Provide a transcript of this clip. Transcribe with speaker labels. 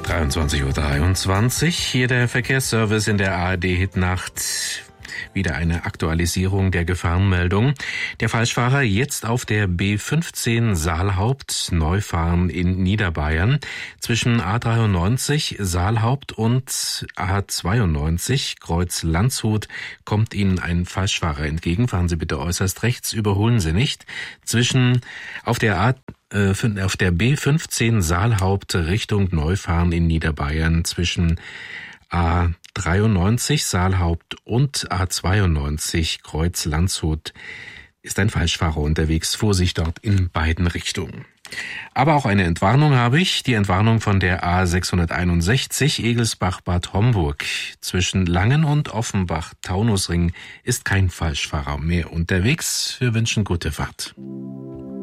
Speaker 1: 23:23 Uhr. Hier der Verkehrsservice in der ARD-Hitnacht. Wieder eine Aktualisierung der Gefahrenmeldung. Der Falschfahrer jetzt auf der B15 Saalhaupt Neufahren in Niederbayern. Zwischen A93 Saalhaupt und A92 Kreuz Landshut kommt Ihnen ein Falschfahrer entgegen. Fahren Sie bitte äußerst rechts, überholen Sie nicht. Auf der B15 Saalhaupt Richtung Neufahren in Niederbayern zwischen A93 Saalhaupt und A92 Kreuz Landshut ist ein Falschfahrer unterwegs. Vorsicht dort in beiden Richtungen. Aber auch eine Entwarnung habe ich. Die Entwarnung von der A661 Egelsbach-Bad Homburg. Zwischen Langen und Offenbach-Taunusring ist kein Falschfahrer mehr unterwegs. Wir wünschen gute Fahrt.